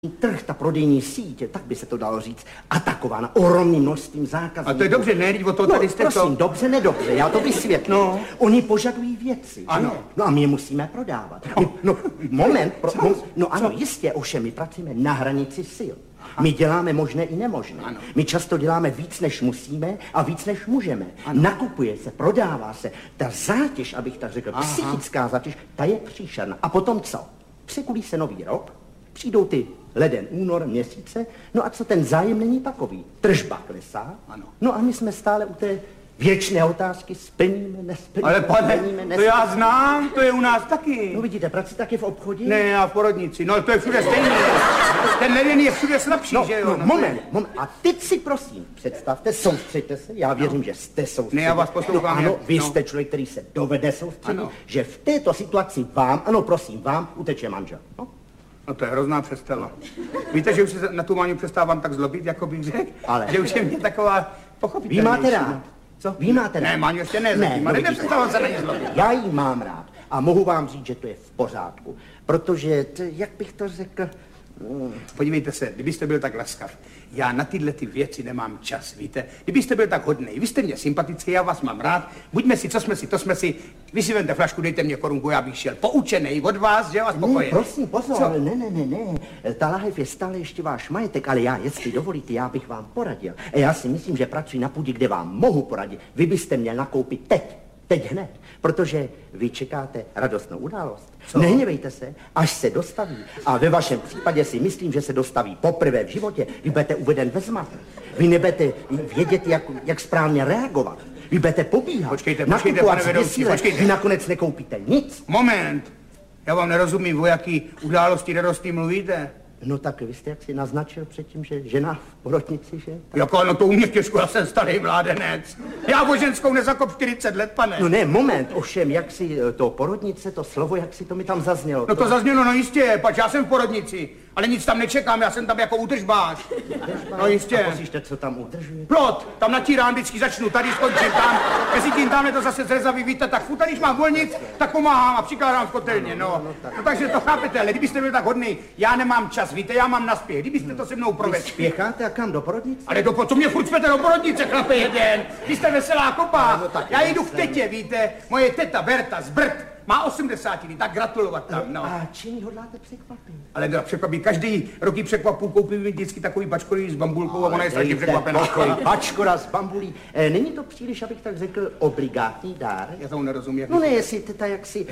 Trh, ta prodejní síť, tak by se to dalo říct, atakována ohromným množstvím zákazníků. A to je dobře, ne? O to tady jste prosím, to... dobře, nedobře, já to vysvětlím. No. Oni požadují věci. Ano. No a my je musíme prodávat. Moment, ano, jistě, ovšem my pracujeme na hranici sil. My děláme možné i nemožné. Ano. My často děláme víc, než musíme a víc, než můžeme. Ano. Nakupuje se, prodává se. Ta zátěž, abych tak řekl, psychická zátěž, ta je příšerná. A potom co? Překulí se nový rok, přijdou ty leden, únor, měsíce, no a co ten zájem není takový? Tržba klesá, ano. No a my jsme stále u té věčné otázky, splníme, nesplníme. Ale pane, to já znám, to je u nás taky. No vidíte, pracuji taky v obchodě? Ne, já v porodnici, no to je všude stejný. Ten leden je všude slabší, že jo? Moment. A teď si prosím představte, soustřeďte se, já věřím, že jste soustředěni. Ne, já vás poslouchám. Ano, vy jste člověk, který se dovede soustředit, že v této situaci vám, vám uteče manžel. No to je hrozná představa. Víte, že už se na tu Máňu přestávám tak zlobit, jako bych řekl, že už je mě taková pochopitelnější. Vy máte rád. Co? Vy máte rád. Ne, Máňu ještě nezlobím, ale nepřestávám se na ní zlobit. Já jí mám rád a mohu vám říct, že to je v pořádku, protože, jak bych to řekl... Podívejte se, kdybyste byl tak laskav, já na tyhle ty věci nemám čas, víte? Kdybyste byl tak hodnej, vy jste mě sympatický, já vás mám rád, buďme si, to jsme si, vy si vemte flašku, dejte mě korunku, já bych šel poučenej od vás, že vás spokojený. Ne, prosím, pozor, ale ne, ta lahev je stále ještě váš majetek, ale já, jestli dovolíte, já bych vám poradil. A já si myslím, že pracuji na půdě, kde vám mohu poradit. Vy byste měl nakoupit teď hned, protože vy čekáte radostnou událost. Co? Nehněvejte se, až se dostaví. A ve vašem případě si myslím, že se dostaví poprvé v životě. Vy budete uveden ve zmatek. Vy nebudete vědět, jak správně reagovat. Vy budete pobíhat. Počkejte, pane vedoucí, počkejte. Vy nakonec nekoupíte nic. Moment, já vám nerozumím, o jaký události radostný mluvíte. No tak vy jste jak si naznačil předtím, že žena v porodnici, že? Jako, no to u mě těžko, já jsem starý mládenec. Já o ženskou nezakop 40 let, pane. No ne, moment, ovšem, jak si to porodnice, to slovo, jak si to mi tam zaznělo. No to zaznělo, no jistě, pač já jsem v porodnici, ale nic tam nečekám, já jsem tam jako údržbář. No jistě. A poslyšte, co tam udržuje? Plot, tam natírám, vždycky začnu, tady skončím, tam. Mezi tím tamhle to zase zrezavý, víte, tak furt, když mám volnic, tak pomáhám a přikládám v kotelně, no takže to chápete, ale kdybyste byl tak hodný, já nemám čas, víte, já mám naspěch, kdybyste to se mnou provedli. Vy spěcháte a kam, do porodnice? Ale co mě furt spěte do porodnice, chlape jeden, vy jste veselá kopa, já jdu k tetě, víte, moje teta Berta z Brd, má 80, tak gratulovat tam, no. A čím hodláte překvapit? Ale překvapí, každý roky překvapu, koupím vždycky takový bačkory s bambulkou a ona je strašně překvapená. Bačkora s bambulí. Není to příliš, abych tak řekl, obligátní dár? Já tomu nerozumím. No ne, jestli teta jaksi...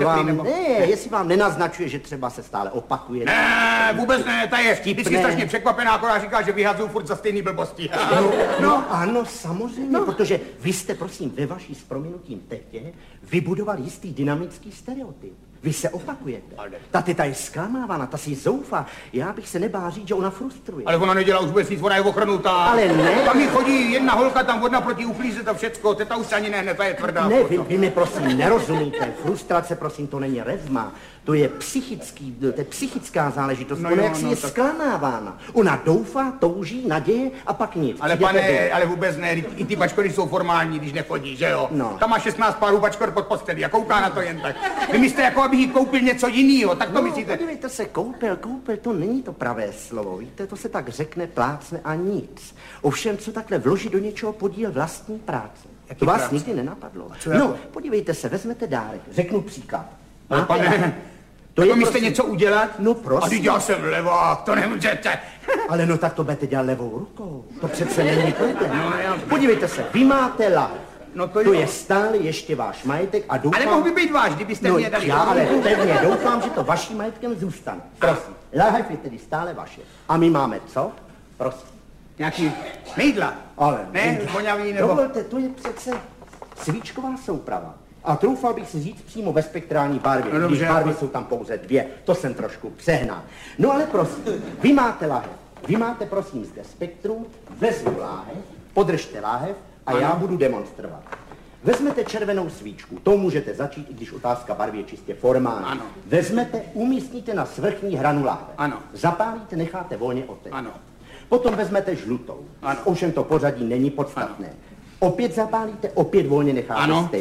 jestli vám nenaznačuje, že třeba se stále opakuje. Ne, vůbec ne, ta je vždycky strašně překvapená, akorát říká, že vyhazují furt za stejný blbosti. No ano, samozřejmě, protože vy jste, prosím, ve vaší s prominutím tetě vybudoval jistý dynamický stereotyp. Vy se opakujete. Ta teta je zklamávána, ta si zoufá. Já bych se nebál říct, že ona frustruje. Ale ona nedělá už vůbec nic, ona je ochrnutá. Ale ne. Tam mi chodí jedna holka, tam vodna proti uklíze to všecko, teta už ani nehne, ta je tvrdá. Ne, vy mi prosím nerozumíte. Frustrace, prosím, to není revma. To je psychická záležitost. Ona jak si je zklamávána. Ona doufá, touží, naděje a pak nic. Ale pane, ale vůbec ne, i ty bačkory jsou formální, když nechodí, že jo? No. Tam má 16 párů bačkor pod postelí a kouká na to jen tak. Vy myslíte, jako abych jí koupil něco jiného, tak to myslíte? Podívejte se, koupil, to není to pravé slovo, víte, to se tak řekne, plácne a nic. Ovšem, co takhle vložit do něčeho podíl vlastní práce. To vás nikdy nenapadlo. No, podívejte se, vezmete dárek, řeknu příklad. Ale pane, to je míste něco udělat? No prosím. A teď já jsem levák, to nemůžete. Ale no tak to budete dělat levou rukou. To přece není problém. Podívejte se, vy máte lahev. No to je stále ještě váš majetek a doufám... Ale mohl by být váš, kdybyste mě dali. Já ale pevně doufám, že to vaším majetkem zůstane. Prosím, lahev je tedy stále vaše. A my máme co? Prosím. Nějaký mejdla. Ale ne, voňavý nebo... Dovolte, to je přece svíčková souprava. A troufal bych si říct přímo ve spektrální barvě, no, když barvy jsou tam pouze 2. To jsem trošku přehnal. No ale prosím, vy máte lahev. Vy máte, prosím, zde spektrum, vezmu láhev, podržte láhev a já budu demonstrovat. Vezmete červenou svíčku, tou můžete začít, i když otázka barvy je čistě formální. Ano. Vezmete, umístíte na svrchní hranu láhev. Ano. Zapálíte, necháte volně otéct. Ano. Potom vezmete žlutou. Ano. Ovšem to pořadí není podstatné. Ano. Opět zapálíte, opět volně necháte stékat.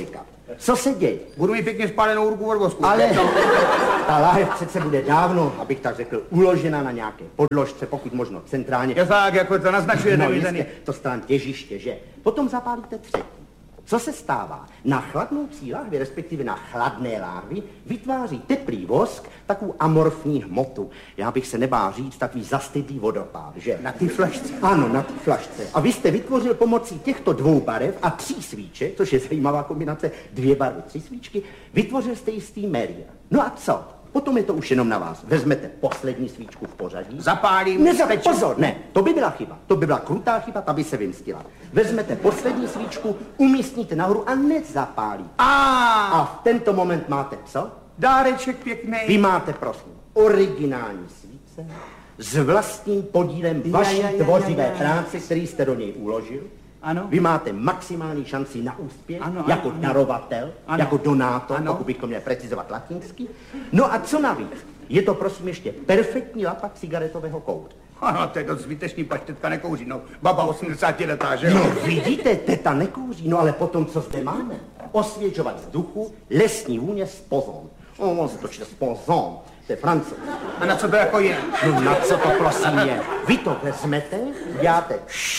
Co se děje? Budu mít pěkně spálenou ruku od vosku. Ale ta láhev přece bude dávno, abych tak řekl, uložena na nějaké podložce, pokud možno centrálně. Je tak, jako to naznačuje No nevízený. jistě, to stran těžiště, že? Potom zapálíte třetí. Co se stává? Na chladnoucí láhvi, respektive na chladné láhvi, vytváří teplý vosk takovou amorfní hmotu. Já bych se nebál říct takový zastydlý vodopád, že? Na té flašce? Ano, na té flašce. A vy jste vytvořil pomocí těchto 2 barev a 3 svíček, což je zajímavá kombinace, 2 barvy, 3 svíčky, vytvořil jste jistý média. No a co? Potom je to už jenom na vás. Vezmete poslední svíčku v pořadí. Zapálím. Pozor, ne, to by byla chyba. To by byla krutá chyba, ta by se vymstila. Vezmete poslední svíčku, umístíte nahoru a nezapálíte. A v tento moment máte co? Dáreček pěkný. Vy máte, prosím, originální svíce s vlastním podílem vaší tvořivé práce, který jste do něj uložil. Ano. Vy máte maximální šanci na úspěch, jako darovatel, jako donátor, pokud bychom měli precizovat latinsky. No a co navíc? Je to prosím ještě perfektní lapak cigaretového kouře. Ano, to je dost zbytečný, pač tetka nekouří, no. Baba 80 letá, že jo? No vidíte, teta nekouří, no ale potom co zde máme? Osvěžovat vzduchu, lesní vůně z pozon. On se to čte z pozon, to je Francouz. A na co to jako je? No na co to prosím je? Vy to vezmete, děláte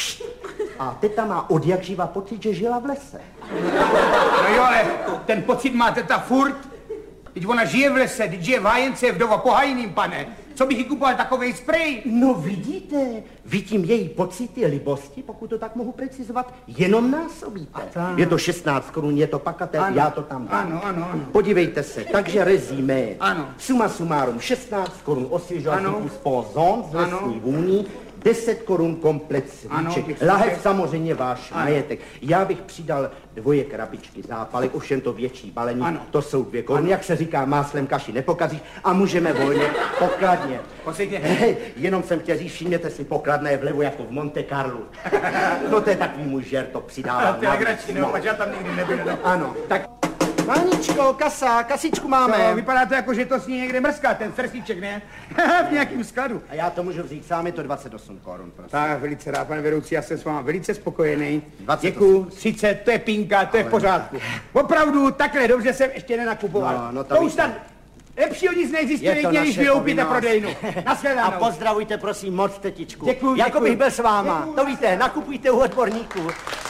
a teta má od jak živa pocit, že žila v lese. No jo, ale ten pocit má teta furt. Teď ona žije v lese, teď žije v hájence, je vdova po hajným, pane. Co bych jí kupoval takovej sprej? No vidíte, vy tím její pocity libosti, pokud to tak mohu precizovat, jenom násobíte. Je to 16 korun, je to pakatel, já to tam dám. Ano. Podívejte se, takže rezíme. Ano. Suma sumárum 16 korun osvěžovací kus pozon z lesní vůní, 10 korun komplet svíček. Lahev samozřejmě váš majetek. Já bych přidal 2 krabičky zápalek, ovšem to větší balení. Ano. To jsou 2 koruny, jak se říká, máslem kaši nepokazíš a můžeme volně pokladně. Hej, jenom jsem chtěl říct, všimněte si, pokladné je vlevo jako v Monte Carlo. No to je takový můj žert, to přidávám. To je legrační, no, já tam nikdy nebyl. Ano, tak Máničko, kasičku máme. To vypadá to jako, že to s ní někde mrská, ten stresíček, ne? V nějakým skladu. A já to můžu vzít sám, je to 28 korun, prosím. Tak, velice rád, pane vedoucí, já jsem s váma velice spokojený. 28. Děkuju, 30, to je pínka, to je v pořádku. Opravdu, takhle dobře jsem ještě nenakupoval. No, to už tam lepšího nic neexistuje, když vyloupíte prodejnu. Nashledanou. A pozdravujte, prosím, moc tetičku. Děkuju. Jako bych byl s váma. To víte, nakupujte u odborníků.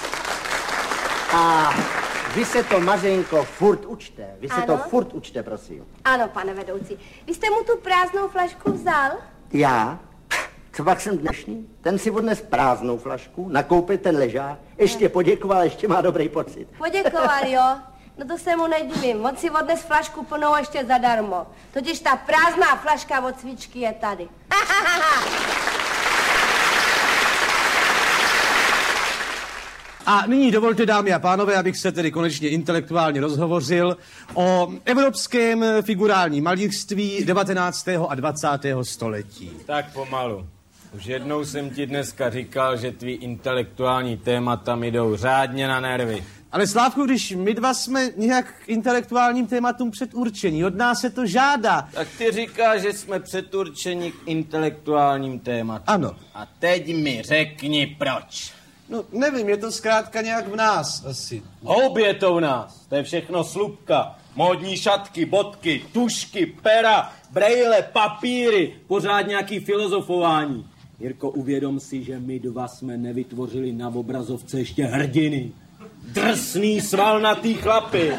A vy se to, Mařenko, furt učte. Vy se to furt učte, prosím. Ano, pane vedoucí. Vy jste mu tu prázdnou flašku vzal? Já? Co pak jsem dnešní? Ten si odnes prázdnou flašku, nakoupil ten ležák, ještě poděkoval, ještě má dobrý pocit. Poděkoval, jo? No to se mu nedivím. On si odnes flašku plnou ještě zadarmo. Totiž ta prázdná flaška od svíčky je tady. A nyní dovolte, dámy a pánové, abych se tedy konečně intelektuálně rozhovořil o evropském figurálním malířství 19. a 20. století. Tak pomalu. Už jednou jsem ti dneska říkal, že tvý intelektuální témata mi jdou řádně na nervy. Ale Slávku, když my dva jsme nějak k intelektuálním tématům předurčení, od nás se to žádá. Tak ty říkáš, že jsme předurčeni k intelektuálním tématům. Ano. A teď mi řekni proč. No, nevím, je to zkrátka nějak v nás asi. Houby je to u nás. To je všechno slupka. Módní šatky, bodky, tušky, pera, brejle, papíry. Pořád nějaký filozofování. Jirko, uvědom si, že my dva jsme nevytvořili na obrazovce ještě hrdiny. Drsný, svalnatý chlapy.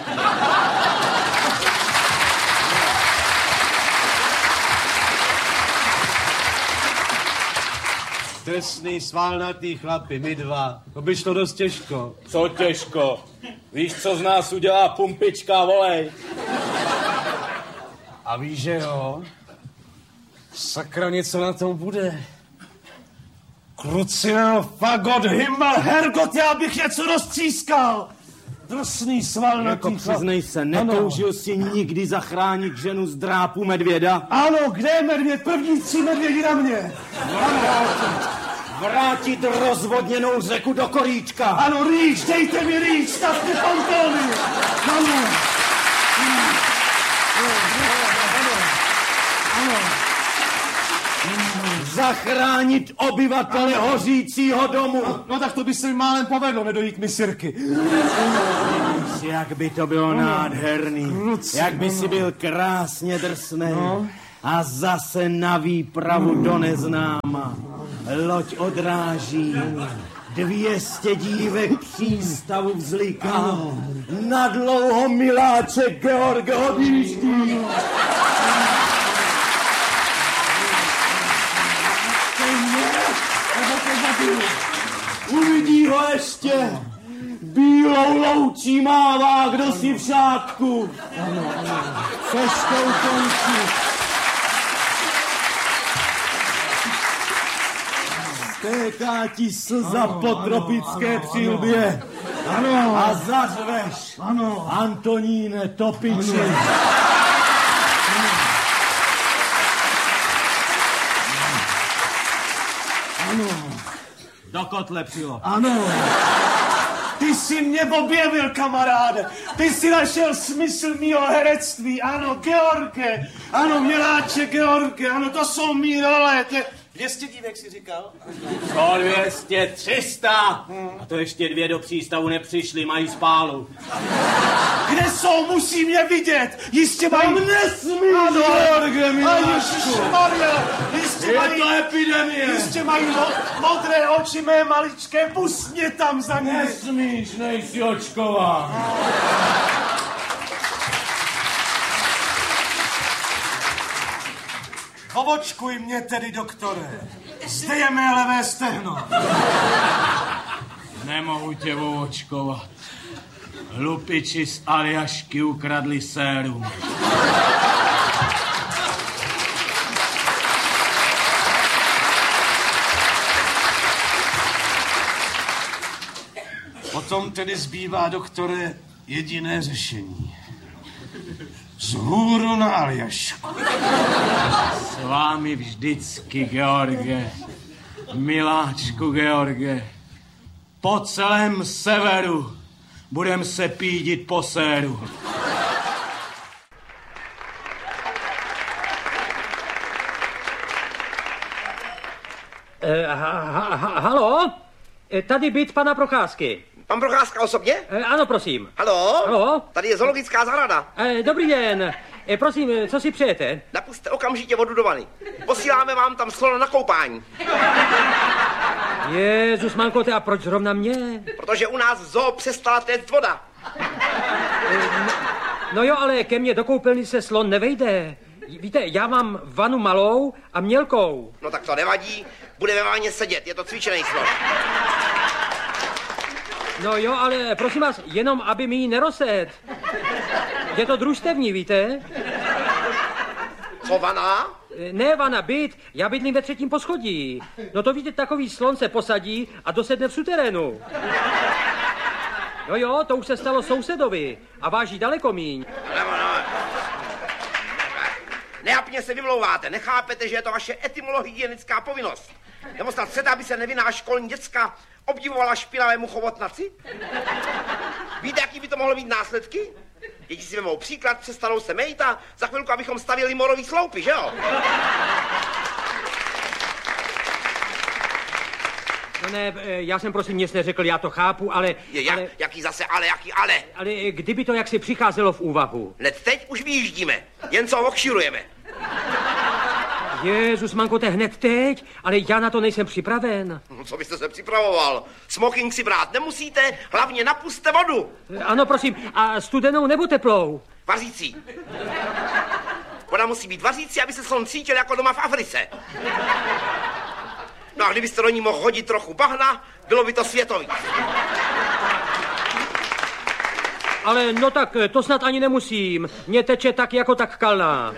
Drsný, svalnatý chlapy, my dva. To by šlo dost těžko. Co těžko? Víš, co z nás udělá pumpička, volej? A víš, že jo? Sakra, něco na tom bude. Krucinel, fagot, himmel, hergot, já bych něco roztřískal. Drsný, svalnatý Jako chlap. přiznej se, netoužil jsi nikdy zachránit ženu z drápu medvěda? Ano, kde je medvěd? První 3 medvědi na mě. Vrátit rozvodněnou řeku do koríčka. Ano, rýč, dejte mi rýč, stavte pantony. Ano. zachránit obyvatele hořícího domu. No tak to by se mi málem povedlo, nedojít mi sirky. Jak by to bylo nádherný. Jak by si byl krásně drsnej. A zase na výpravu do neznáma. Loď odráží. 200 dívek přístavu vzliká. Na dlouho miláček Georg odjíždí. Uvidí ho ještě. Bílou loučí mává, kdo si v šátku. Cestou končí. Stéká ti slza po tropické přilbě. Ano. A zařveš. Ano. Antoníne Topiči. Ano. Do kotle přilo. Ano. Ty jsi mě objevil, kamaráde. Ty jsi našel smysl mýho herectví. Ano, George. Ano, miláče George. Ano, to jsou mý role. 200 dívek si říkal? Co 200, 300. A to ještě 2 do přístavu nepřišly, mají spálu. Kde jsou? Musím je vidět. Jistě mají... Tam nesmíš, ano, George, miláčku. Ježišmarja. Jistě Je mají... to epidemie. Jistě mají modré oči mé maličké. Pust mě tam za ně. Nesmíš, nejsi očková. Ovočkuj mě tedy, doktore. Zde je mé levé stehno. Nemohu tě očkovat. Hlupiči z Aljašky ukradli sérum. Potom tedy zbývá, doktore, jediné řešení. Vzhůru na Aljašku. S vámi vždycky, George. Miláčku, George. Po celém severu budem se pídit po séru. Halo? Tady byt pana Procházky. Pan Procházka osobně? Ano, prosím. Haló? Haló? Tady je zoologická zahrada. Dobrý den. Prosím, co si přejete? Napusťte okamžitě vodu do vany. Posíláme vám tam slona na koupání. Jezus, mankote, a proč zrovna mě? Protože u nás v zoo přestala téct voda. No jo, ale ke mně do koupelny se slon nevejde. Víte, já mám vanu malou a mělkou. No tak to nevadí, bude ve vaně sedět, je to cvičený slon. No jo, ale prosím vás, jenom aby mi ji nerozsed. Je to družstevní, víte? Co vana? Ne, vana, byt. Já bydlím ve 3. poschodí. No to víte, takový slon se posadí a dosedne v suterénu. No jo, to už se stalo sousedovi a váží daleko míň. Neapně se vymlouváte, nechápete, že je to vaše etymologická povinnost. Nebo snad chcete, aby se nevinná školní děcka obdivovala špinavému chobotnaci? Víte, jaký by to mohlo mít následky? Děti si vemou příklad, přestanou se mejt a za chvilku, abychom stavili morový sloupy, že jo? No ne, já jsem prosím nic neřekl, já to chápu, ale... ale... Jaký zase ale, jaký ale? Ale kdyby to jaksi přicházelo v úvahu. Hned teď už vyjíždíme, jen co okširujeme. Jezus, mankote, hned teď? Ale já na to nejsem připraven. No, co byste se připravoval? Smoking si brát nemusíte, hlavně napuste vodu. Ano, prosím, a studenou nebo teplou? Vařící. Voda musí být vařící, aby se slon cítil jako doma v Africe. No a kdybyste do ní mohl hodit trochu bahna, bylo by to světový. Ale no tak, to snad ani nemusím. Mně teče tak jako tak kalná.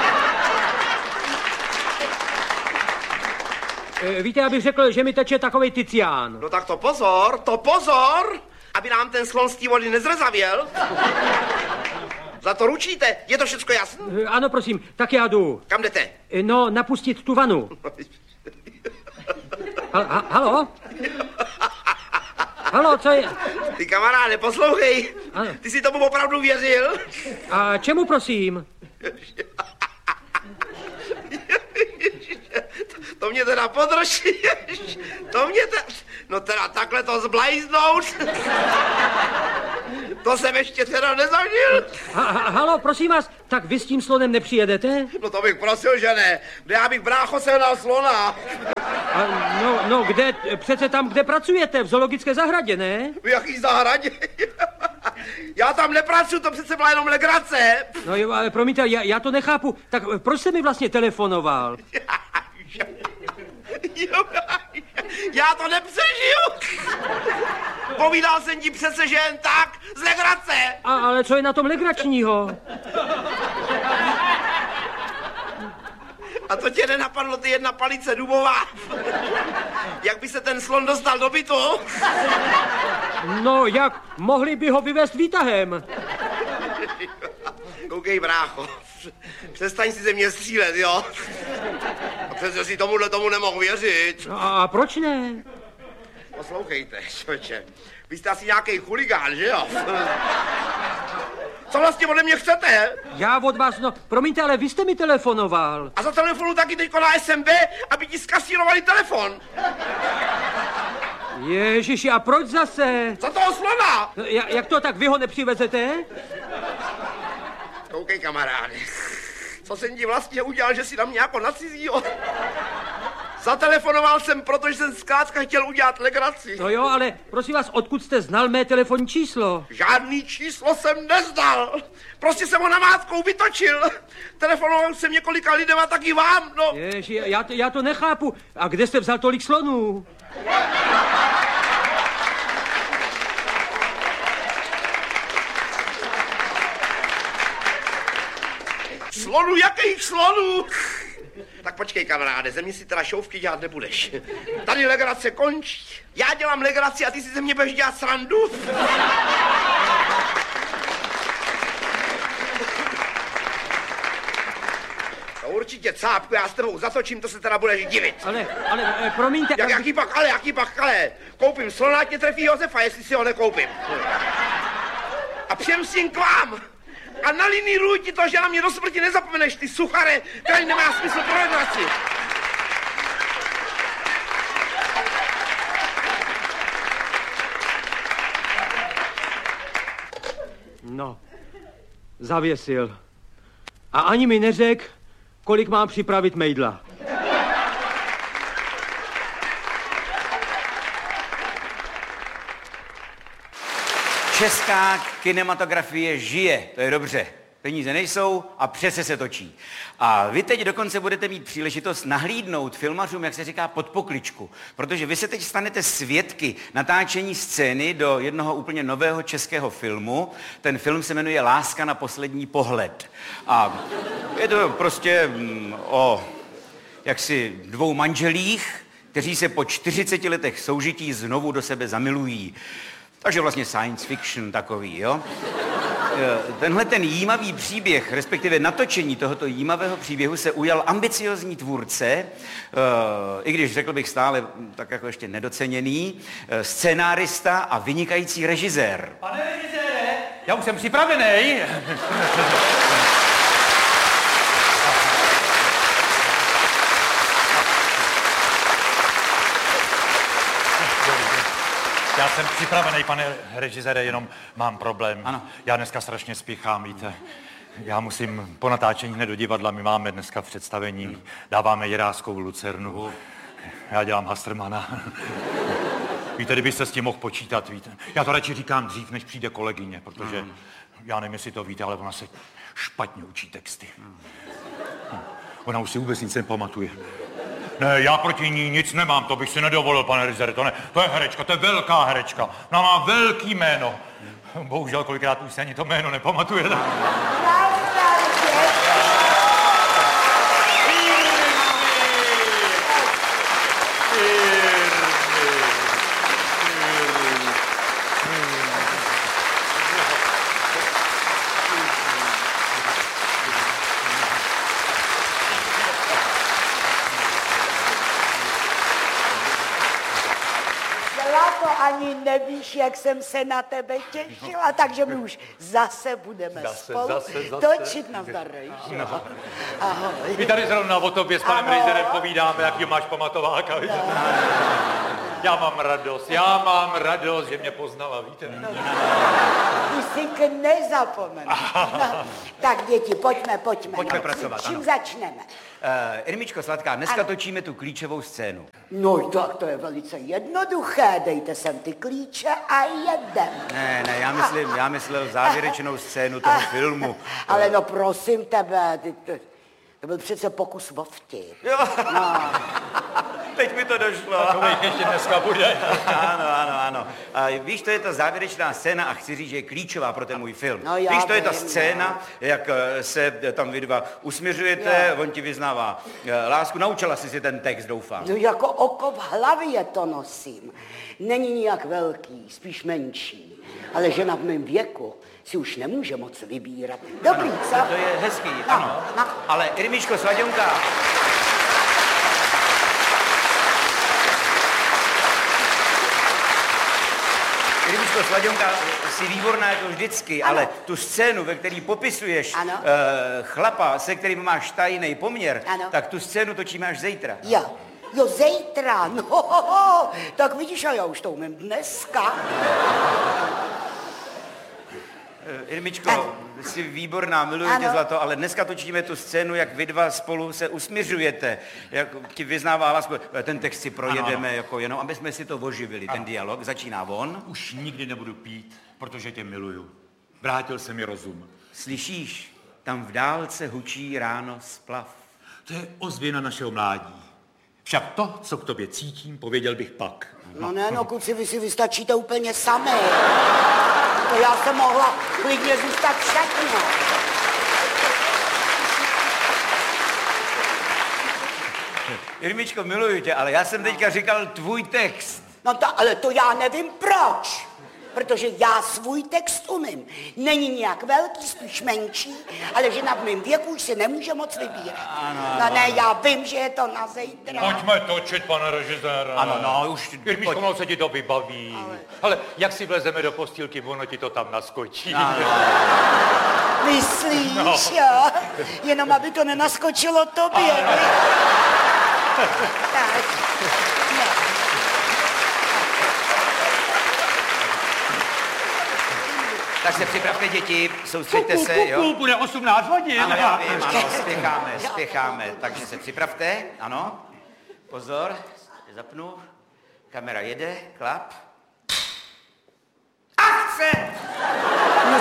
Víte, abych řekl, že mi teče takovej Ticián. No tak to pozor, aby nám ten slon z té vody nezrezavěl. Za to ručíte, je to všecko jasné? Ano, prosím, tak já jdu. Kam jdete? No, napustit tu vanu. Halo? Halo, co je? Ty kamaráde, poslouchej. Ano. Ty si tomu opravdu věřil? A čemu, prosím? To To mě teda podrž. No teda takhle to zblajznout. To jsem ještě teda nezažil. Halo, prosím vás, tak vy s tím slonem nepřijedete? No to bych prosil, že ne. Kde já bych, brácho, sehnal slona. No, kde? Přece tam, kde pracujete, v zoologické zahradě, ne? V jaký zahradě? Já tam nepracuji, to přece byla jenom legrace. No jo, ale promiňte, já to nechápu. Tak proč jste mi vlastně telefonoval? Já to nepřežiju. Povídal jsem ti přece, že jen tak, z legrace. Ale co je na tom legračního? A to tě nenapadlo, ty jedna palice dubová? Jak by se ten slon dostal do bytu? No, jak? Mohli by ho vyvést výtahem. Koukej, brácho, přestaň si ze mě střílet, jo? A přece si tomu nemohu věřit. A proč ne? Poslouchejte, člověče, vy jste asi nějaký chuligán, že jo? Co vlastně ode mě chcete? Já od vás, no, promiňte, ale vy jste mi telefonoval. A za telefonu taky teďko na SMB, aby ti zkasírovali telefon. Ježiši, a proč zase? Za toho slona! Jak to, tak vy ho nepřivezete? Koukej, kamaráde, co jsem ti vlastně udělal, že si na mě jako na cizího? Zatelefonoval jsem, protože jsem zkrátka chtěl udělat legraci. No jo, ale prosím vás, odkud jste znal mé telefonní číslo? Žádný číslo jsem neznal. Prostě jsem ho namátkou vytočil. Telefonoval jsem několika lidem a taky vám, no. Ježi, já to nechápu. A kde jste vzal tolik slonů? Slonů? Jakých slonů? Tak počkej, kamaráde, ze mě si teda šouvky dělat nebudeš. Tady legrace končí. Já dělám legraci a ty si ze mě budeš dělat srandu. No určitě, cápku, já s tebou zatočím, to se teda budeš divit. Ale, promiňte... Jaký pak, ale? Koupím slona, tě trefí Josefa, jestli si ho nekoupím. A přijem s ním k vám. A naliníruj ti to, že na mě do smrti nezapomeneš, ty suchare, který nemá smysl pro legraci. No, zavěsil. A ani mi neřekl, kolik mám připravit mejdla. Česká kinematografie žije, to je dobře. Peníze nejsou a přece se točí. A vy teď dokonce budete mít příležitost nahlídnout filmařům, jak se říká, pod pokličku. Protože vy se teď stanete svědky natáčení scény do jednoho úplně nového českého filmu. Ten film se jmenuje Láska na poslední pohled. A je to prostě o jaksi dvou manželích, kteří se po 40 letech soužití znovu do sebe zamilují. Takže vlastně science fiction takový, jo? Tenhle ten jímavý příběh, respektive natočení tohoto jímavého příběhu se ujal ambiciozní tvůrce, i když řekl bych stále tak jako ještě nedoceněný, scénárista a vynikající režisér. Pane režisére, já už jsem připravený. Já jsem připravený, pane režisére, jenom mám problém. Ano. Já dneska strašně spěchám, víte. Já musím po natáčení hned do divadla, my máme dneska představení, dáváme Jiráskou Lucernu. Já dělám Hastrmana. Víte, kdybyste s tím mohl počítat, víte. Já to radši říkám dřív, než přijde kolegyně, protože já nevím, jestli to víte, ale ona se špatně učí texty. Ona už si vůbec nic nepamatuje. Ne, já proti ní nic nemám, to bych si nedovolil, pane režisére, to ne. To je herečka, to je velká herečka. Ona má velký jméno. Bohužel kolikrát už se ani to jméno nepamatuje. to ani nevíš, jak jsem se na tebe těšila, takže my už zase budeme spolu točit na zdarejší. No. Ahoj. My tady zrovna o tobě s panem Rizerem povídáme, jaký máš pamatováka. Já mám radost, že mě poznala, víte? Ty si nezapomenu. No, tak děti, pojďme. Pojďme pracovat, Čím ano. začneme? Irmičko sladká, dneska točíme tu klíčovou scénu. No tak to je velice jednoduché, dejte sem ty klíče a jedem. Ne, já myslel závěrečnou scénu toho filmu. Ale no prosím tebe, to byl přece pokus o vtip. Jo, teď mi to došlo. Takovej ještě dneska bude. Ano. A víš, to je ta závěrečná scéna a chci říct, že je klíčová pro ten můj film. No, já víš, to je ta vím, scéna, jak se tam vy dva usměřujete, on ti vyznává lásku. Naučila jsi si ten text, doufám. No jako oko v hlavě to nosím. Není nijak velký, spíš menší. Ale žena v mém věku si už nemůže moc vybírat. Dobrý, ano, co? To je hezký, ano. Ale Irmičko Sladěnka... Irmičko Sladěnka, jsi výborná jako vždycky, ano. Ale tu scénu, ve které popisuješ chlapa, se kterým máš tajný poměr, tak tu scénu točíme až zítra. Jo, zítra, no, tak vidíš, a já už to umím dneska. Irmičko, jsi výborná, miluji tě zlato, ale dneska točíme tu scénu, jak vy dva spolu se usměřujete, jak ti vyznává lásku. Ten text si projedeme jako jenom, aby jsme si to oživili, ten dialog. Začíná on. Už nikdy nebudu pít, protože tě miluju. Vrátil se mi rozum. Slyšíš, tam v dálce hučí ráno splav. To je ozvěna našeho mládí. Však to, co k tobě cítím, pověděl bych pak. No, kluci, vy si vystačíte úplně sami. To já jsem mohla klidně zůstat v šatně. Irmičko, miluju tě, ale já jsem teďka říkal tvůj text. Ale to já nevím proč. Protože já svůj text umím. Není nějak velký, spíš menší, ale žena v mém věku už si nemůže moc vybírat. Ano. Ne, já vím, že je to na zítra. Pojďme točit, pane režiséra. Ano, už... Irmičko, no se ti to vybaví. Ale jak si vlezeme do postýlky, ono ti to tam naskočí. Myslíš, jo? Jenom aby to nenaskočilo tobě. Tak. Tak se připravte, děti, soustřeďte se, jo? Bude 18 hodin. Ano, já vím, ano, spěcháme, takže se připravte, ano. Pozor, zapnu, kamera jede, klap. Akce! No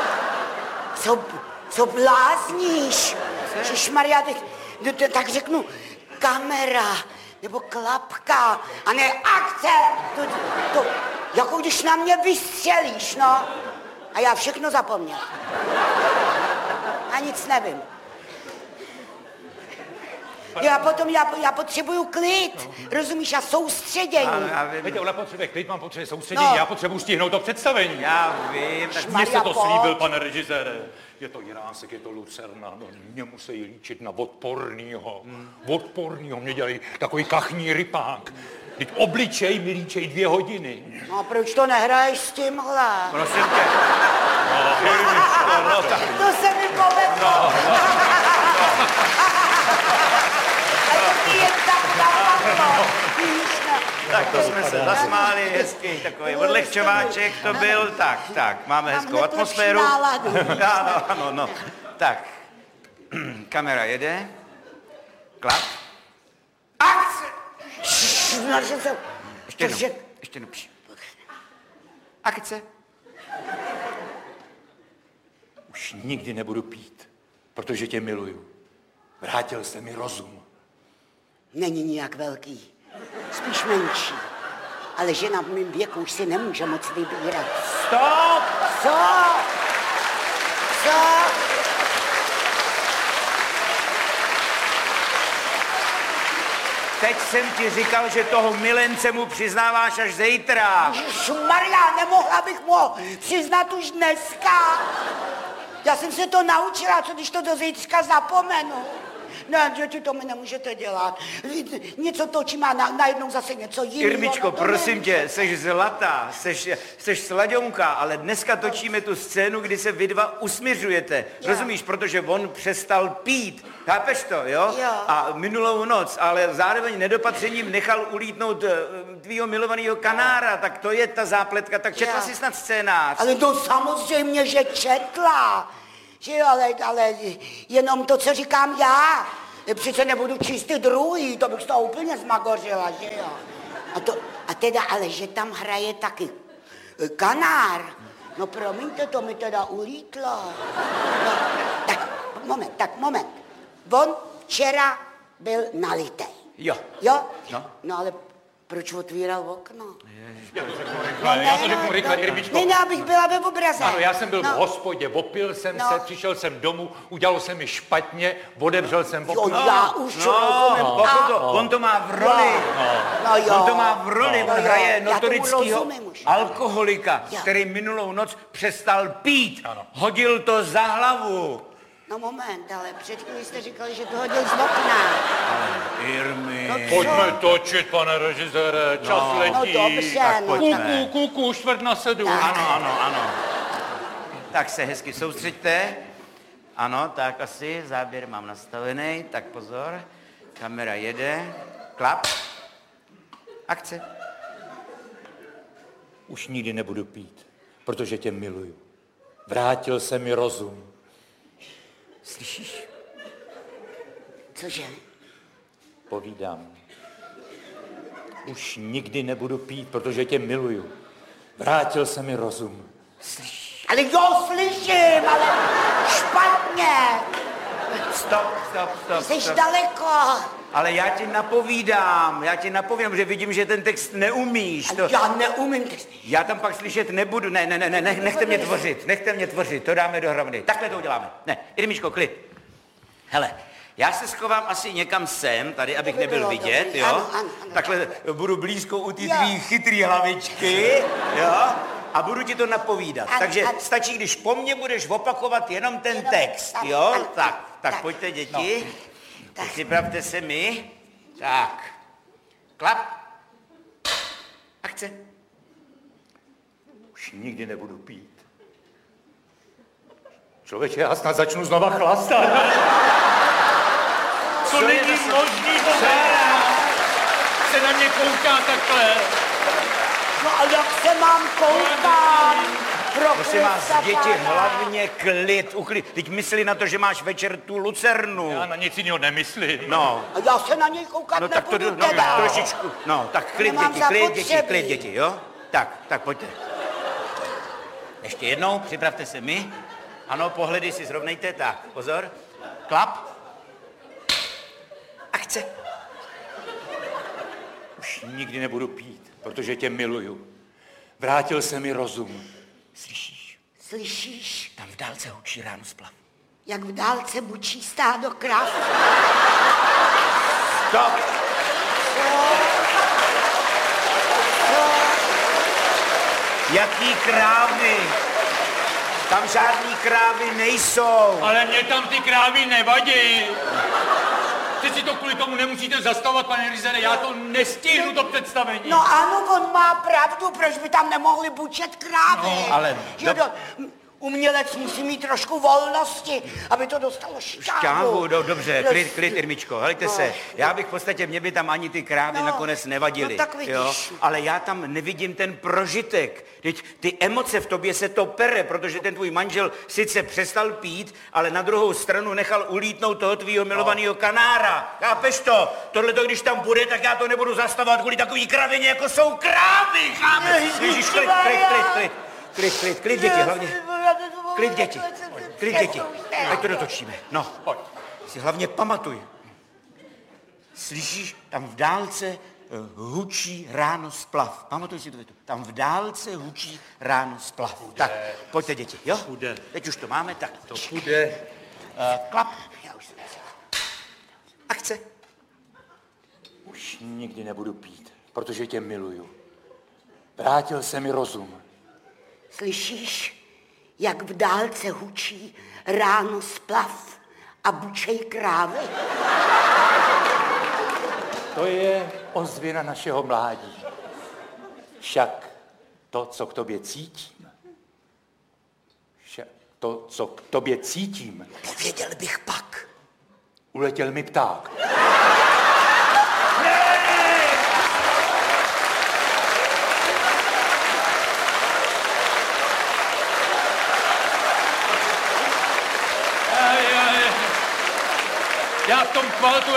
co blázníš? Ježišmarja, tak řeknu kamera, nebo klapka, a ne akce. To jako když na mě vystřelíš, no. A já všechno zapomněl. A nic nevím. Já potřebuju klid, rozumíš, a soustředění. Víte, ona potřebuje klid, mám potřebuje soustředění, já potřebuji stihnout to představení. Já vím. Tak mně se to slíbil, pane režisére. Je to Jiránsek, je to Lucerna, no mě musí líčit na odpornýho. Odpornýho, mě dělají takový kachní rypák. Teď obličej mi líčej 2 hodiny. No a proč to nehraješ s tímhle? Prosím tě. To se mi povedlo. Tak to jsme se zasmáli, hezký takový odlehčováček to byl. Tak, máme hezkou atmosféru. Ano. Tak, kamera jede. Klap. Akce! Ještě nepři. Akce. Už nikdy nebudu pít, protože tě miluju. Vrátil se mi rozum. Není nijak velký, spíš menší. Ale žena v mém věku už si nemůže moc vybírat. Stop! Co? Teď jsem ti říkal, že toho milence mu přiznáváš až zítra. Ježišmarja, nemohla bych mu přiznat už dneska. Já jsem se to naučila, co když to do zítřka zapomenu. Ne, děti, to mi nemůžete dělat. Něco točím a najednou zase něco jiného. Irmičko, prosím tě, seš zlatá, seš slaďonka, ale dneska točíme tu scénu, kdy se vy dva usmiřujete. Rozumíš, protože on přestal pít. Chápeš to, jo? A minulou noc, ale zároveň nedopatřením nechal ulítnout tvýho milovaného kanára, tak to je ta zápletka, tak četla jsi snad scénář. Ale to samozřejmě, že četla. Že jo, ale jenom to, co říkám já. Přece nebudu číst ty druhý, to bych z toho úplně zmagořila, že jo. A teda, ale že tam hraje taky kanár. No promiňte, to mi teda ulítlo. No, tak moment. On včera byl nalitej. Jo. No ale proč otvíral okno? Já to řeknu rychle, Irmičko. Ne, abych byla ve obraze. Ano, já jsem byl v hospodě, opil jsem se, přišel jsem domů, udělalo se mi špatně, odevřel jsem okno. Já už rozumím. On to má v roli. On to má v roli, on hraje notorického alkoholika, který minulou noc přestal pít. Ano. Hodil to za hlavu. No moment, ale před chvíli jste říkali, že to hodil z okna. Irmi. Pojďme točit, pane režisére, čas letí. No dobře, Kuku, 6:45. Ano. Tak se hezky soustřeďte. Ano, tak asi záběr mám nastavený, tak pozor. Kamera jede. Klap. Akce. Už nikdy nebudu pít, protože tě miluju. Vrátil se mi rozum. Slyšíš? Cože? Povídám. Už nikdy nebudu pít, protože tě miluju. Vrátil se mi rozum. Slyšíš? Ale jo, slyším, ale špatně. Stop. Jsi daleko. Ale já ti napovídám, že vidím, že ten text neumíš. Já neumím text. Já tam pak slyšet nebudu, ne, nechte mě tvořit, to dáme dohromady. Takhle to uděláme. Ne, Irmičko, klid. Hele, já se schovám asi někam sem, tady, abych nebyl vidět, jo? Ano. Takhle budu blízko u té tvý chytrý hlavičky, jo? A budu ti to napovídat. Takže stačí, když po mně budeš opakovat jenom ten text, jo? Tak pojďte, děti. Připravte se mi. Tak. Klap. Akce. Už nikdy nebudu pít. Člověče, já snad začnu znova chlastat. To není možný, se na mě kouká takhle. No a jak se mám koukat? Prosím vás, děti, hlavně uklid. Teď mysli na to, že máš večer tu lucernu. Já na nic jiného nemyslím. No. A já se na něj koukat nebudu teda. Trošičku. No, tak klid děti, jo? Tak pojďte. Ještě jednou, připravte se mi. Ano, pohledy si zrovnejte, tak, pozor. Klap. Akce. Už nikdy nebudu pít, protože tě miluju. Vrátil se mi rozum. Slyšíš? Tam v dálce hučí ráno splav. Jak v dálce bučí stádo krav. Stop. Jaký krávy? Tam žádný krávy nejsou. Ale mě tam ty krávy nevadí. Přeci to kvůli tomu nemusíte zastavovat, pane režisére, já to nestihnu do představení. No ano, on má pravdu, proč by tam nemohli bučet krávy. No, ale... Umělec musí mít trošku volnosti, aby to dostalo šťávu. Dobře, klid, Irmičko, helejte se. Já bych v podstatě, mě by tam ani ty krávy nakonec nevadily. No tak vidíš. Jo? Ale já tam nevidím ten prožitek. Teď ty emoce v tobě se to pere, protože ten tvůj manžel sice přestal pít, ale na druhou stranu nechal ulítnout toho tvýho milovaného kanára. Chápeš to? Tohleto, když tam bude, tak já to nebudu zastavovat kvůli takový kravině, jako jsou krávy, chápeš? Ježíš, klid, děti, hlavně. Klid, děti. Ať to dotočíme. No, pojď. Si hlavně pamatuj. Slyšíš, tam v dálce hučí ráno splav. Pamatuj si to. Tam v dálce hučí ráno splav. Tak, pojďte, děti, jo? Půjde. Teď už to máme, tak. To půjde. Klap. Akce. Už nikdy nebudu pít, protože tě miluju. Vrátil se mi rozum. Slyšíš, jak v dálce hučí ráno splav a bučej krávy. To je ozvěna našeho mládí. Však to, co k tobě cítím, Nevěděl bych pak. Uletěl mi pták. Já v tom kvaltu,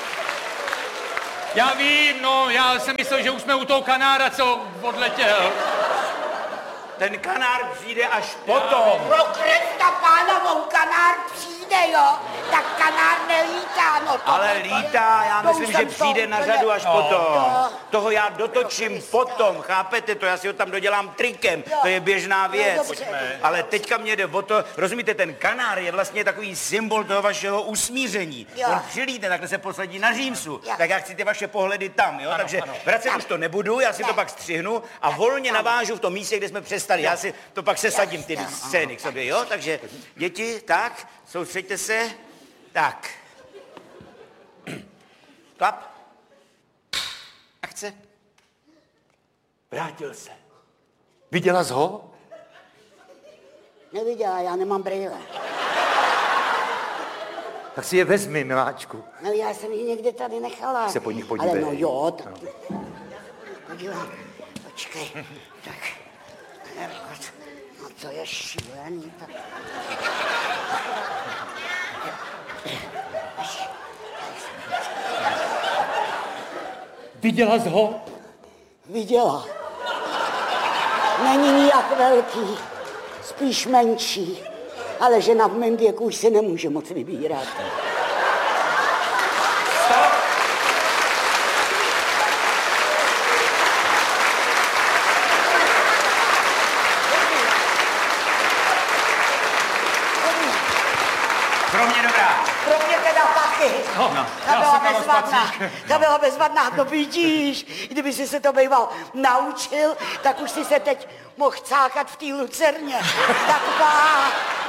já vím, no, já jsem myslel, že už jsme u toho kanára, co odletěl. Ten kanár přijde až potom. Pro Krista pánovou, kanár přijde, jo? Tak kanár nelítá, no to. Ale lítá, já myslím, že přijde na řadu až potom. Toho já dotočím potom, chápete to? Já si ho tam dodělám trikem, to je běžná věc. Ale teďka mě jde o to, rozumíte, ten kanár je vlastně takový symbol toho vašeho usmíření. On přilítne, takhle se posadí na římsu, tak já chci ty vaše pohledy tam, jo? Takže vracet už to nebudu, já si to pak střihnu a volně navážu v tom místě, kde jsme přestali. Já si to pak sesadím ty scény k sobě, jo? Takže děti, tak, soustřeďte se. Tak. Klap. Akce. Vrátil se. Viděla jsi ho? Neviděla, já nemám brýle. Tak si je vezmi, miláčku. No já jsem ji někde tady nechala. Se po nich podívej. Ale no jo, tak... Podívám. Počkej. Tak. No to je šílený. Tak... Viděla jsi ho? Viděla. Není nijak velký, spíš menší. Ale žena v mém věku už si nemůže moc vybírat. Pro mě dobrá. Pro mě teda taky. No, Ta byla bezvadná, to vidíš. Kdyby si se to býval naučil, tak už si se teď mohl cákat v té lucerně. Taková...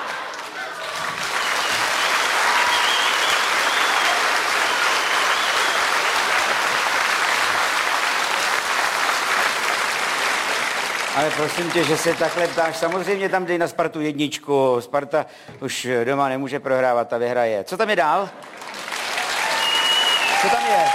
Ale prosím tě, že se takhle ptáš, samozřejmě tam dej na Spartu 1. Sparta už doma nemůže prohrávat, ta vyhraje. Co tam je dál? Co tam je?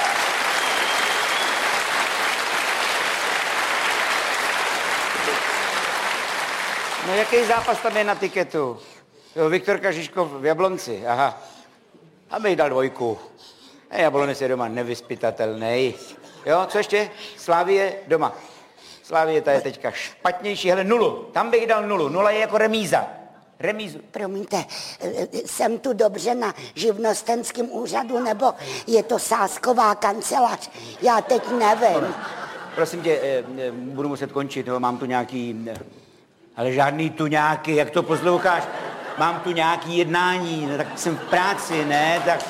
No jaký zápas tam je na tiketu? Jo, Viktor Kažiškov v Jablonci, aha. A bych dal 2. Jablonec je doma nevyspytatelný. Jo, co ještě? Slávie doma. Slávie, ta je teďka špatnější, hele 0. Tam bych dal 0. 0 je jako remíza. Remízu. Promiňte, jsem tu dobře na živnostenském úřadu, nebo je to sázková kancelář? Já teď nevím. Prosím tě, budu muset končit, jo, mám tu nějaký... Ale žádný tu nějaký, jak to posloucháš? Mám tu nějaký jednání, no, tak jsem v práci, ne? Tak...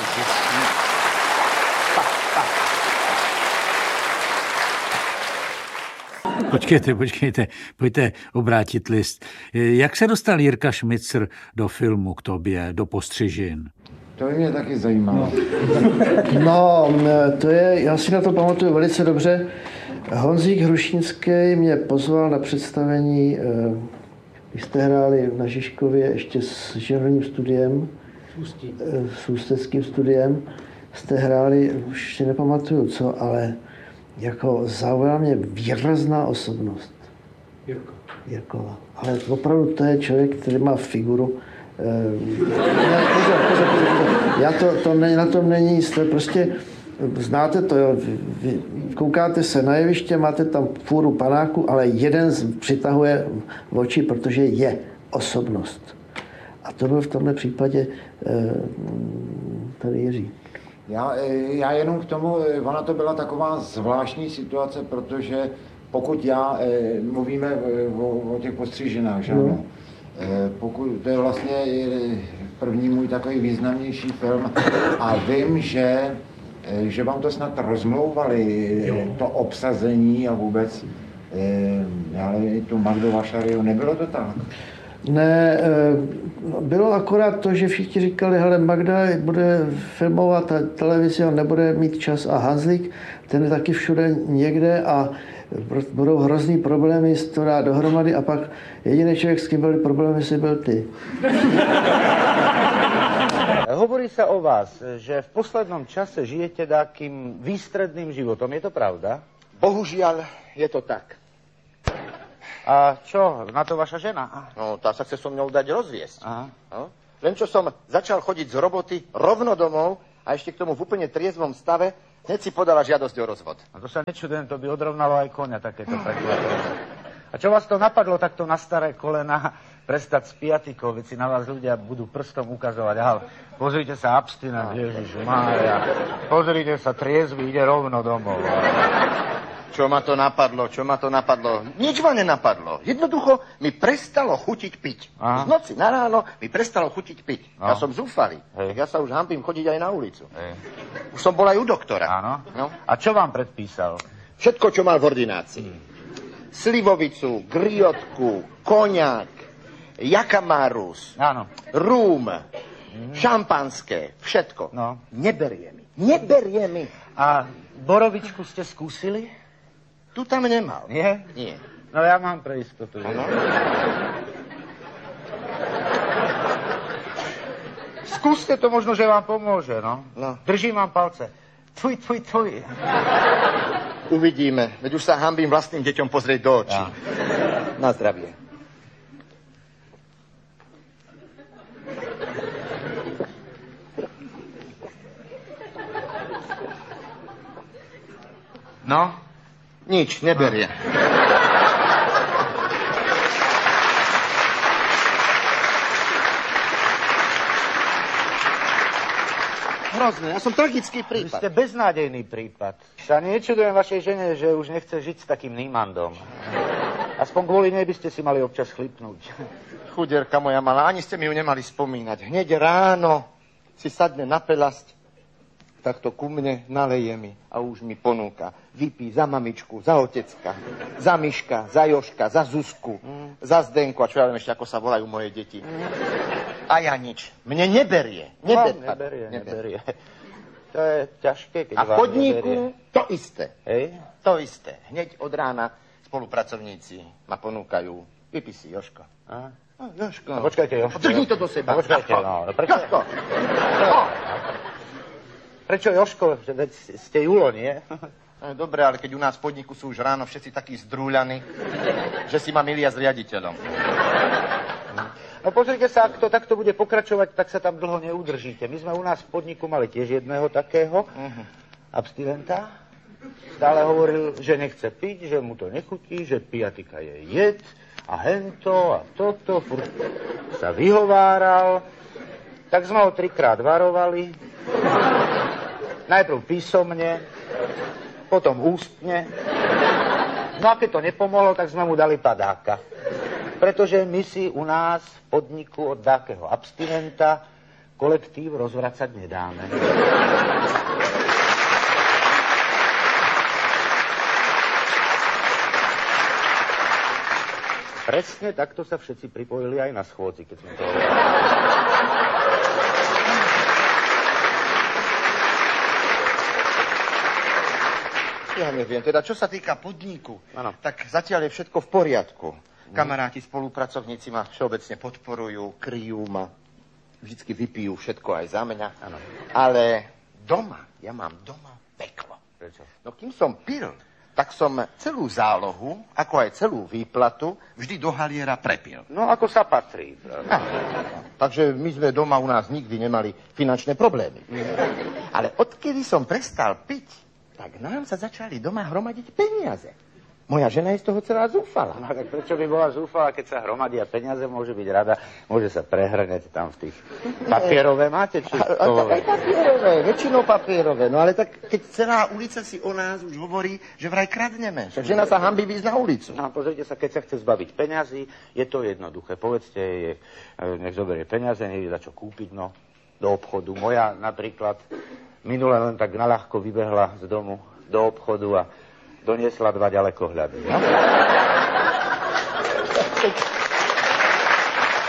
Počkejte, pojďte obrátit list. Jak se dostal Jirka Šmicr do filmu k tobě, do Postřižin? To by mě taky zajímalo. No, to je, já si na to pamatuju velice dobře. Honzík Hrušínský mě pozval na představení, když jste hráli na Žižkově ještě s Žervním studiem, s ústeckým studiem, jste hráli, už si nepamatuju co, ale jako zaujala mě výrazná osobnost. Jirkova. Ale opravdu to je člověk, který má figuru. Pozor. Já to na tom není jisté. Prostě znáte to, jo. Vy koukáte se na jeviště, máte tam fůru panáku, ale jeden přitahuje v oči, protože je osobnost. A to byl v tomhle případě tady Jiří. Já jenom k tomu, ona to byla taková zvláštní situace, protože pokud mluvíme o těch Postřižinách, že ano? Pokud to je vlastně první můj takový významnější film a vím, že vám to snad rozmlouvali, to obsazení a vůbec, ale tu Magdu Vašariu, nebylo to tak? Ne, bylo akorát to, že všichni říkali, hele, Magda bude filmovat televizi a nebude mít čas a Hanzlík, ten je taky všude někde a budou hrozný problémy s to dát dohromady a pak jediný člověk, s kým byly problémy, si byl ty. Hovorí sa o vás, že v poslednom čase žijete takým výstredným životom. Je to pravda? Bohužiaľ, je to tak. A čo, na to vaša žena? No, tá sa chce so mnou dať rozviesť. Aha. No? Len čo som začal chodiť z roboty rovno domov a ešte k tomu v úplne triezvom stave, hneď si podala žiadosť o rozvod. A to sa nečudujem, to by odrovnalo aj koňa takéto prekvapenie. A čo vás to napadlo takto na staré kolena prestať s piatikou, veď si na vás ľudia budú prstom ukazovať. Aha, pozrite sa, abstinent, Ježiš Mária. Pozrite sa, triezvy, ide rovno domov. Čo ma to napadlo? Nič ma nenapadlo. Jednoducho mi prestalo chutiť piť. Aha. Z noci na ráno mi prestalo chutiť piť. No. Ja som zúfalý. Ja sa už hanbím chodiť aj na ulicu. Hej. Už som bol aj u doktora. Áno. No. A čo vám predpísal? Všetko, čo mal v ordinácii. Slivovicu, griotku, koňak, jakamarus, áno, rúm, šampanské, všetko. No. Neberie mi. A borovičku ste skúsili? Tu tam nemal. Nie? Nie. No ja mám pre istotu. Ano? Skúste to, možno, že vám pomôže, no. Držím vám palce. Tfuj. Uvidíme. Veď už sa hanbím vlastným deťom pozrieť do očí. Ja. Na zdravie. No? Nič, neberie. Hrozné, ja som tragický prípad. Vy ste beznádejný prípad. Sa nečudujem vašej žene, že už nechce žiť s takým Nýmandom. Aspoň kvôli nej by ste si mali občas chlipnúť. Chudierka moja malá, ani ste mi ju nemali spomínať. Hneď ráno si sadne na pelasť, takto ku mne naleje mi a už mi ponúka. Vypí za mamičku, za otecka, za Miška, za Joška, za Zuzku, za Zdenku a čo ja viem ešte, ako sa volajú moje deti. A ja nič. Mne neberie. Neberie. To je ťažké, keď vám neberie. A v podniku to isté. Hej? To isté. Hneď od rána spolupracovníci ma ponúkajú. Vypí si, Joško. Joško. Počkajte, Joško. Drni to do seba. Počkajte, no. Prečo? Joško. Prečo Joško? Veď ste Julo, nie? Dobre, ale keď u nás v podniku sú už ráno všetci takí zdrúľaní, že si ma milia s riaditeľom. No pozrite sa, ak to takto bude pokračovať, tak sa tam dlho neudržíte. My sme u nás v podniku mali tiež jedného takého abstinenta. Stále hovoril, že nechce piť, že mu to nechutí, že pijatika je jed a hento a toto. Furt sa vyhováral. Tak sme ho 3-krát varovali. Najprv písomne, potom ústne. No a keď to nepomohlo, tak sme mu dali padáka. Pretože my si u nás v podniku od dákeho abstinenta kolektív rozvracať nedáme. Presne takto sa všetci pripojili aj na schôdzi, keď sme to hovorili. Ja neviem, teda čo sa týka podniku, tak zatiaľ je všetko v poriadku. Kamaráti, spolupracovníci ma všeobecne podporujú, kryjú ma, vždycky vypijú všetko aj za mňa. Ano. Ale doma, ja mám doma peklo. Prečo? No kým som pil, tak som celú zálohu, ako aj celú výplatu, vždy do haliera prepil. No ako sa patrí. Takže my sme doma u nás nikdy nemali finančné problémy. Ale odkedy som prestal piť, tak nám sa začali doma hromadiť peniaze. Moja žena je z toho celá zúfala. No tak prečo by bola zúfala, keď sa hromadia peniaze, môže byť rada, môže sa prehrňať tam v tých papierové máte? Či aj papierové, väčšinou papierové. No ale tak, keď celá ulica si o nás už hovorí, že vraj kradneme. Však žena sa hanbí ísť na ulicu. No pozrite sa, keď sa chce zbaviť peňazí, je to jednoduché. Povedzte jej, nech zoberie peniaze, nech za čo kúpiť, no, do obchodu. Moja napríklad minule len tak naľahko vybehla z domu do obchodu a doniesla 2 ďalekohľady. No?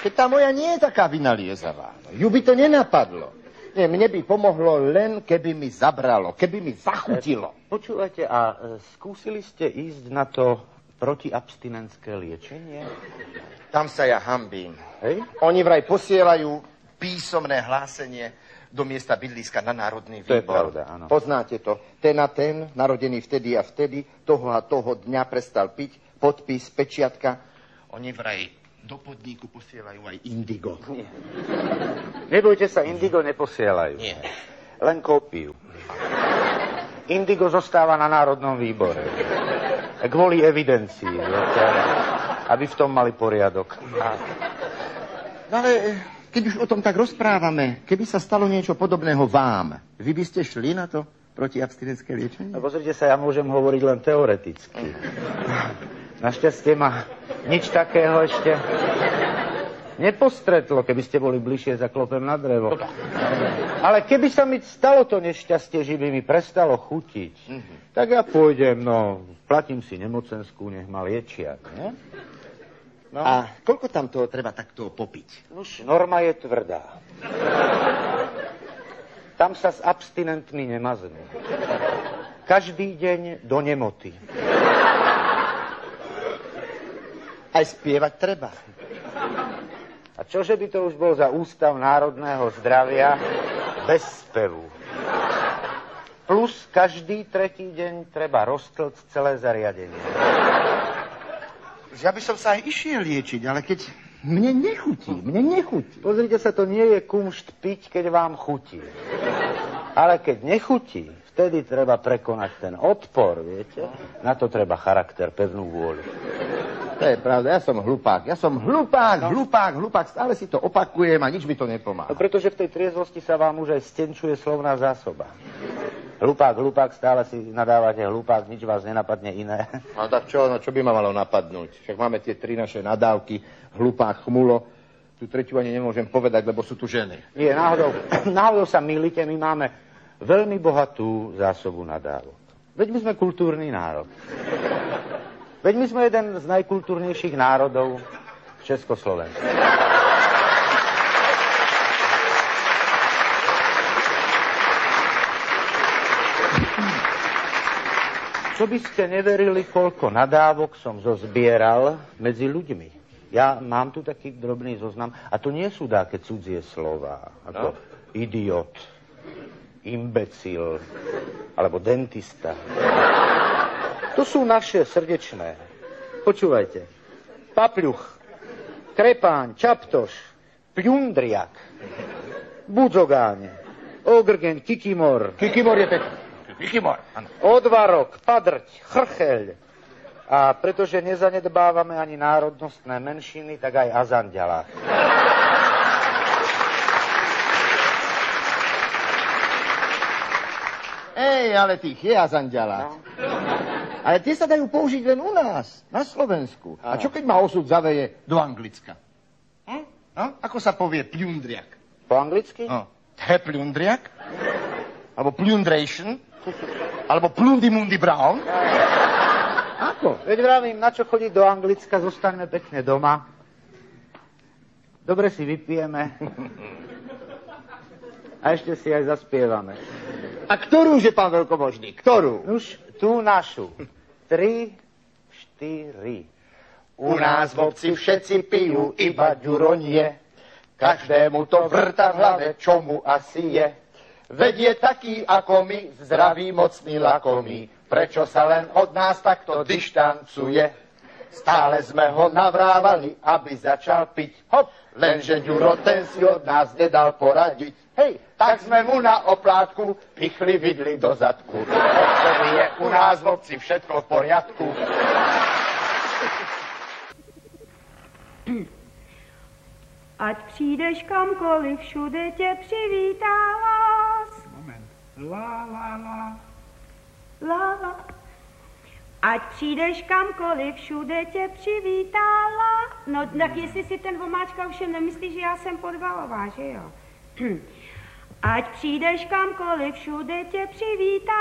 Keď tá moja nie je taká vynaliezavá. Ju by to nenapadlo. Nie, mne by pomohlo len, keby mi zabralo, keby mi zachutilo. Počúvajte, a skúsili ste ísť na to protiabstinentské liečenie? Tam sa ja hanbím. Hej? Oni vraj posielajú písomné hlásenie do miesta bydliska na Národný výbor. To je pravda, áno. Poznáte to. Ten a ten, narodený vtedy a vtedy, toho a toho dňa prestal piť, podpis, pečiatka. Oni vraj do podniku posielajú aj indigo. Nie. Nebojte sa, indigo neposielajú. Nie. Len kópiu. Indigo zostáva na Národnom výbore. Kvôli evidencii. Aby v tom mali poriadok. No ale keď už o tom tak rozprávame, keby sa stalo niečo podobného vám, vy by ste šli na to protiabstinentské liečenie? No pozrite sa, ja môžem hovoriť len teoreticky. Našťastie ma nič takého ešte nepostretlo, keby ste boli bližšie, zaklopem na drevo. Ale keby sa mi stalo to nešťastie, že by mi prestalo chutiť, tak ja pôjdem, platím si nemocenskú, nech ma liečia, ne? No. A koľko tam toho treba takto popiť? Už norma je tvrdá. Tam sa s abstinentmi nemaznú. Každý deň do nemoty. Aj spievať treba. A čože by to už bol za Ústav národného zdravia bez spevu? Plus každý tretí deň treba roztlcť celé zariadenie. Ja by som sa aj išiel liečiť, ale keď mne nechutí. Pozrite sa, to nie je kumšt piť, keď vám chutí. Ale keď nechutí, vtedy treba prekonať ten odpor, viete? Na to treba charakter, pevnú vôľu. To je pravda, ja som hlupák. Stále si to opakujem a nič mi to nepomáha. No pretože v tej triezvosti sa vám už aj stenčuje slovná zásoba. Hlupák, stále si nadávate hlupák, nič vás nenapadne iné. No tak čo by ma malo napadnúť? Však máme tie 3 naše nadávky, hlupák, chmulo. Tú tretiu ani nemôžem povedať, lebo sú tu ženy. Nie, náhodou sa mýlite, my máme veľmi bohatú zásobu nadávok. Veď my sme kultúrny národ. Veď my sme jeden z najkultúrnejších národov v Československu. Čo by ste neverili, koľko nadávok som zozbieral medzi ľuďmi. Ja mám tu taký drobný zoznam a to nie sú také cudzie slová, ako idiot, imbecil alebo dentista. To sú naše srdečné. Počúvajte. Papľuch, krepáň, čaptoš, pľundriak, budzogáň, ogrgen, kikimor. Kikimor je pekný. Kikimor, áno. Odvarok, padrť, chrcheľ. A pretože nezanedbávame ani národnostné menšiny, tak aj azanďalák. Ale tých je azanďalák. No. Ale tie sa dajú použiť len u nás, na Slovensku. A čo keď ma osud zaveje do Anglicka? No? Ako sa povie pľundriak? Po anglicky? No. Pľundriak? Alebo plundration? Alebo plundimundi brown? Ako? Veď vravím, na čo chodiť do Anglicka, zostaňme pekne doma. Dobre si vypijeme. A ešte si aj zaspievame. A ktorú je, pán veľkomožný? Ktorú? Už tú našu. 3, 4. U nás v obci všetci pijú iba ďuronie. Každému to vrta v hlave, čo mu asi je. Veď je taký ako my, zdravý, mocný, lakomý. Prečo sa len od nás takto dištancuje? Stále sme ho navrávali, aby začal piť. Hop, lenže ďuro, ten si od nás nedal poradiť. Hej, tak sme mu na oplátku pichli vidli do zadku. Odtedy je u nás v obci všetko v poriadku. Ať přijdeš kamkoliv, všude tě přivítá lás. Moment. La, la, la. La, la. Ať přijdeš kamkoliv, všude tě přivítá lás. No, tak jestli si ten Vomáčka už nemyslí, že já jsem podvalová, že jo? Ať přijdeš kamkoliv, všude tě přivítá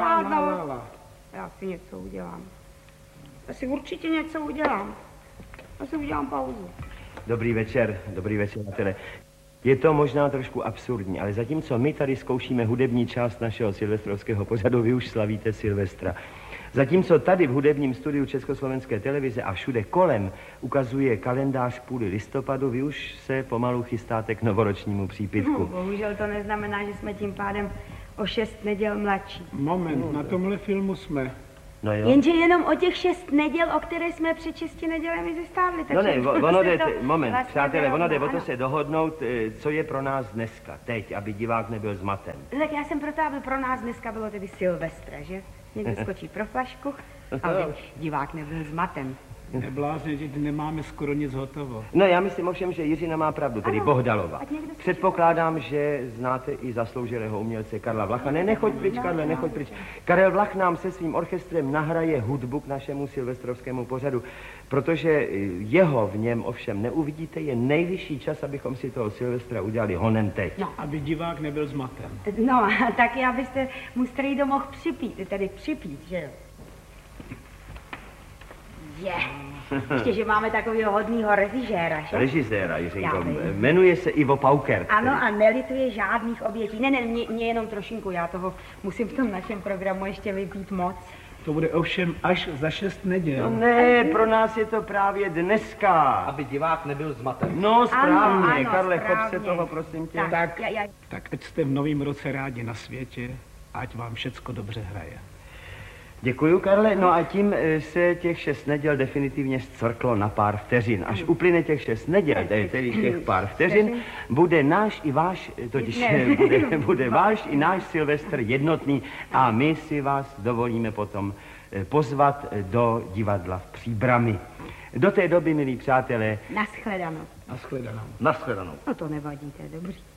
la. Já si něco udělám. Já si určitě něco udělám. Já si udělám pauzu. Dobrý večer, přátelé. Je to možná trošku absurdní, ale zatímco my tady zkoušíme hudební část našeho silvestrovského pořadu, vy už slavíte Silvestra. Zatímco tady v hudebním studiu Československé televize a všude kolem ukazuje kalendář půli listopadu, vy už se pomalu chystáte k novoročnímu přípitku. Bohužel to neznamená, že jsme tím pádem o 6 neděl mladší. Moment, na tomhle filmu jsme. No jo. Jenže jenom o těch 6 neděl, o které jsme před 6 nedělemi zestávli. No ne, ono jde, moment, vlastně přátelé, ono jde o to ano. se dohodnout, co je pro nás dneska, teď, aby divák nebyl zmaten. Tak já jsem proto, aby pro nás dneska bylo tedy Silvestra, že? Někdo skočí pro flašku, aby divák nebyl zmaten. Neblázně, že nemáme skoro nic hotovo. No já myslím ovšem, že Jiřina má pravdu, tedy Ano, Bohdalova. ať někdo Předpokládám, že znáte i zasloužilého umělce Karla Vlacha. Ne, nechoď pryč, Karle, nechoď pryč. Karel Vlach nám se svým orchestrem nahraje hudbu k našemu silvestrovskému pořadu, protože jeho v něm ovšem neuvidíte, je nejvyšší čas, abychom si toho Silvestra udělali honem teď. No, aby divák nebyl zmaten. No, tak já byste mu strýdo mohl připít, že jo? Ještě, že máme takového hodného režiséra, že? Režiséra, Jiřinko, jmenuje se Ivo Paukert. Ano, a nelituje žádných obětí. Ne, mě jenom trošinku, já toho musím v tom našem programu ještě vypít moc. To bude ovšem až za 6 neděl. No ne, pro nás je to právě dneska. Aby divák nebyl zmaten. No správně, ano, Karle, chop správně. se toho, prosím tě. Tak ať jste v novém roce rádi na světě, ať vám všecko dobře hraje. Děkuju, Karle. No a tím se těch 6 neděl definitivně zcvrklo na pár vteřin. Až uplyne těch 6 neděl, tedy těch pár vteřin, bude náš i váš, totiž bude váš i náš Silvestr jednotný a my si vás dovolíme potom pozvat do divadla v Příbrami. Do té doby, milí přátelé... Naschledanou. Naschledanou. Naschledanou. No to nevadí, to je dobrý.